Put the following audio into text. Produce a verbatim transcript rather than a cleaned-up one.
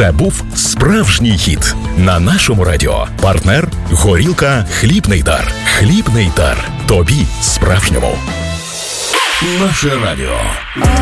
Це був справжній хіт на нашому радіо. Партнер – горілка «Хлібний дар». «Хлібний дар». Тобі справжньому. Наше радіо.